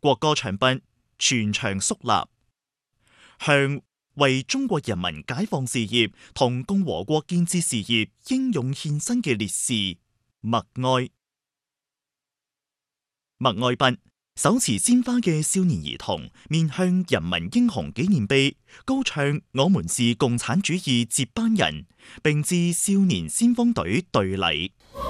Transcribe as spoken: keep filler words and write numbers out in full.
國歌唱畢，全場肅立，向為中國人民解放事業同共和國建設事業英勇獻身嘅烈士默哀。默哀畢，手持鮮花嘅少年兒童面向人民英雄紀念碑，高唱我們是共產主義接班人，並致少年先鋒隊隊禮。